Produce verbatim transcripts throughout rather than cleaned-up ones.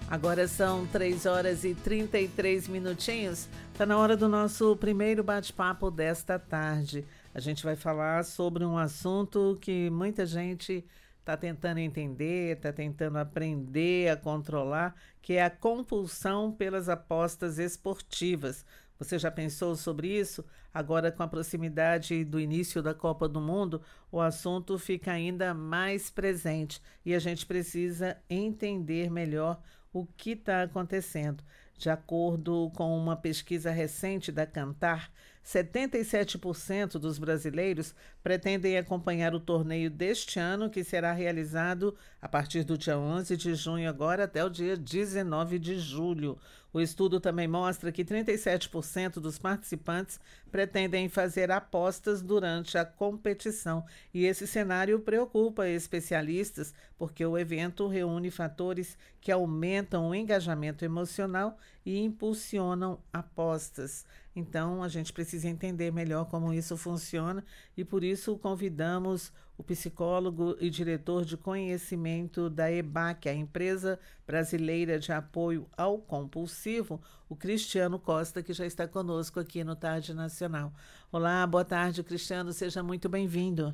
Agora são três horas e trinta e três minutinhos. Está na hora do nosso primeiro bate-papo desta tarde. A gente vai falar sobre um assunto que muita gente está tentando entender, está tentando aprender a controlar, que é a compulsão pelas apostas esportivas. Você já pensou sobre isso? Agora, com a proximidade do início da Copa do Mundo, o assunto fica ainda mais presente e a gente precisa entender melhor o que está acontecendo. De acordo com uma pesquisa recente da Kantar, setenta e sete por cento dos brasileiros pretendem acompanhar o torneio deste ano, que será realizado a partir do dia onze de junho agora até o dia dezenove de julho. O estudo também mostra que trinta e sete por cento dos participantes pretendem fazer apostas durante a competição. E esse cenário preocupa especialistas, porque o evento reúne fatores que aumentam o engajamento emocional e impulsionam apostas. Então, a gente precisa entender melhor como isso funciona e, por isso, convidamos o psicólogo e diretor de conhecimento da E B A C, a Empresa Brasileira de Apoio ao Compulsivo, o Cristiano Costa, que já está conosco aqui no Tarde Nacional. Olá, boa tarde, Cristiano, seja muito bem-vindo.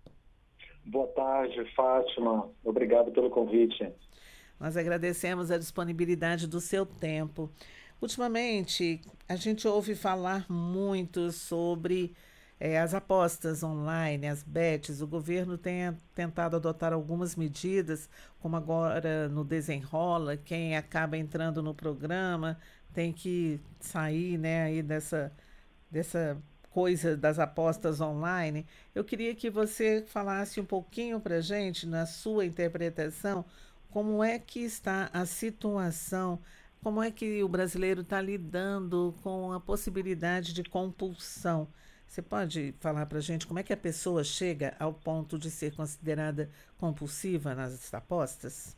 Boa tarde, Fátima. Obrigado pelo convite. Nós agradecemos a disponibilidade do seu tempo. Ultimamente, a gente ouve falar muito sobre é, as apostas online, as bets. O governo tem tentado adotar algumas medidas, como agora no Desenrola, quem acaba entrando no programa tem que sair, né, aí dessa, dessa coisa das apostas online. Eu queria que você falasse um pouquinho para a gente, na sua interpretação, como é que está a situação, como é que o brasileiro está lidando com a possibilidade de compulsão. Você pode falar para a gente como é que a pessoa chega ao ponto de ser considerada compulsiva nas apostas?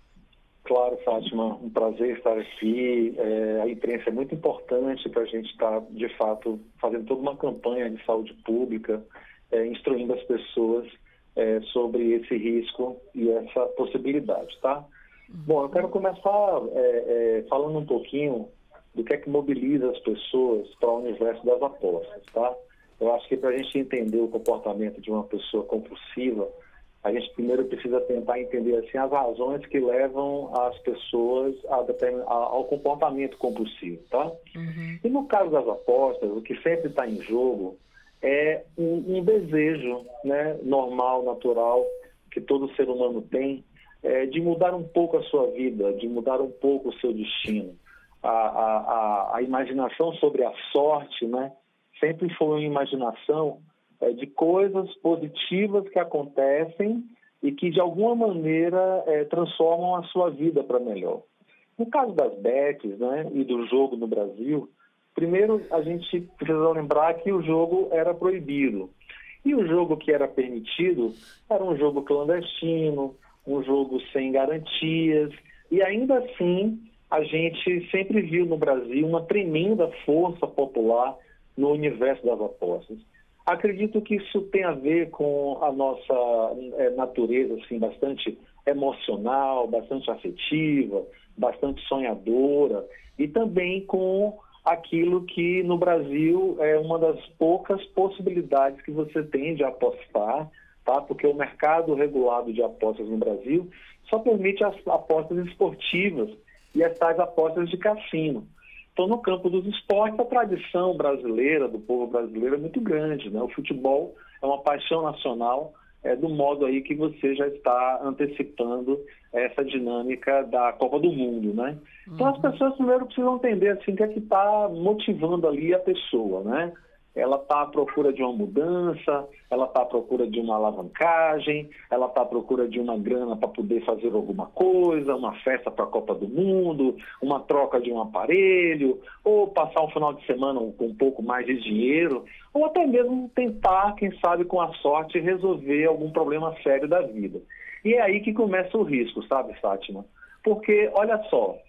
Claro, Fátima, um prazer estar aqui. É, a imprensa é muito importante para a gente estar, de fato, fazendo toda uma campanha de saúde pública, é, instruindo as pessoas É, sobre esse risco e essa possibilidade, tá? Uhum. Bom, eu quero começar é, é, falando um pouquinho do que é que mobiliza as pessoas para o universo das apostas, tá? Eu acho que para a gente entender o comportamento de uma pessoa compulsiva, a gente primeiro precisa tentar entender assim, as razões que levam as pessoas a, a, ao comportamento compulsivo, tá? Uhum. E no caso das apostas, o que sempre está em jogo é um, um desejo, né, normal, natural, que todo ser humano tem, é, de mudar um pouco a sua vida, de mudar um pouco o seu destino. A, a, a, a imaginação sobre a sorte, né, sempre foi uma imaginação é, de coisas positivas que acontecem e que, de alguma maneira, é, transformam a sua vida para melhor. No caso das bets, né, e do jogo no Brasil, primeiro, a gente precisa lembrar que o jogo era proibido. E o jogo que era permitido era um jogo clandestino, um jogo sem garantias. E ainda assim, a gente sempre viu no Brasil uma tremenda força popular no universo das apostas. Acredito que isso tem a ver com a nossa é, natureza assim, bastante emocional, bastante afetiva, bastante sonhadora, e também com aquilo que no Brasil é uma das poucas possibilidades que você tem de apostar, tá? Porque o mercado regulado de apostas no Brasil só permite as apostas esportivas e as tais apostas de cassino. Então, no campo dos esportes, a tradição brasileira, do povo brasileiro, é muito grande, né? O futebol é uma paixão nacional, é, do modo aí que você já está antecipando essa dinâmica da Copa do Mundo, né? Uhum. Então as pessoas primeiro precisam entender assim, o que é que está motivando ali a pessoa, né? Ela está à procura de uma mudança, ela está à procura de uma alavancagem, ela está à procura de uma grana para poder fazer alguma coisa, uma festa para a Copa do Mundo, uma troca de um aparelho, ou passar um final de semana com um pouco mais de dinheiro, ou até mesmo tentar, quem sabe, com a sorte, resolver algum problema sério da vida. E é aí que começa o risco, sabe, Fátima? Porque, olha só,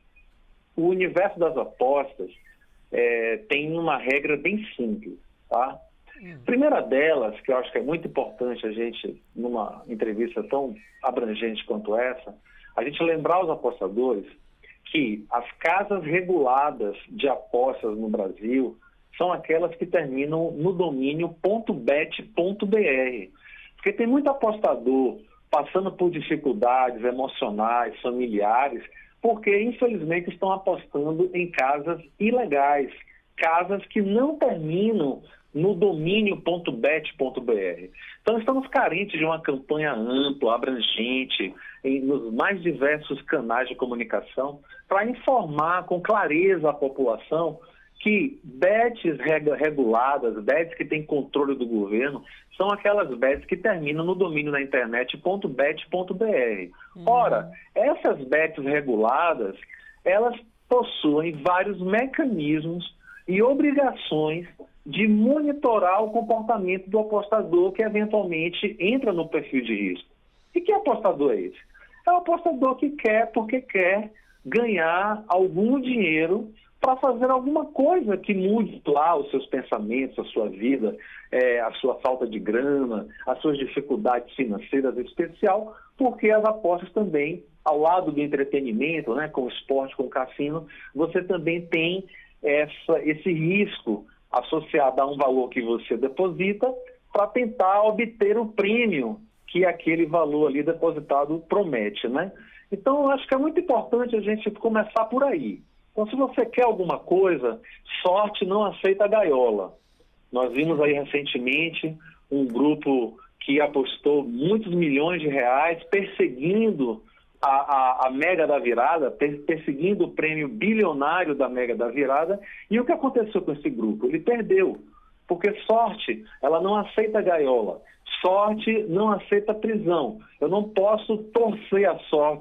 o universo das apostas é, tem uma regra bem simples. Tá? Primeira delas, que eu acho que é muito importante a gente, numa entrevista tão abrangente quanto essa, a gente lembrar os apostadores que as casas reguladas de apostas no Brasil são aquelas que terminam no domínio .bet.br. Porque tem muito apostador passando por dificuldades emocionais, familiares, porque infelizmente estão apostando em casas ilegais, casas que não terminam no domínio .bet.br. Então estamos carentes de uma campanha ampla, abrangente, em, nos mais diversos canais de comunicação, para informar com clareza a população que bets reguladas, bets que têm controle do governo, são aquelas bets que terminam no domínio da internet .bet.br. Uhum. Ora, essas bets reguladas, elas possuem vários mecanismos e obrigações de monitorar o comportamento do apostador que eventualmente entra no perfil de risco. E que apostador é esse? É o apostador que quer, porque quer ganhar algum dinheiro para fazer alguma coisa que mude lá os seus pensamentos, a sua vida, é, a sua falta de grana, as suas dificuldades financeiras em especial, porque as apostas também, ao lado do entretenimento, né, com o esporte, com o cassino, você também tem essa, esse risco associado a um valor que você deposita para tentar obter o prêmio que aquele valor ali depositado promete, né? Então, eu acho que é muito importante a gente começar por aí. Então, se você quer alguma coisa, sorte não aceita gaiola. Nós vimos aí recentemente um grupo que apostou muitos milhões de reais perseguindo a, a, a Mega da Virada, per, perseguindo o prêmio bilionário da Mega da Virada. E o que aconteceu com esse grupo? Ele perdeu, porque sorte, ela não aceita gaiola. Sorte não aceita prisão. Eu não posso torcer a sorte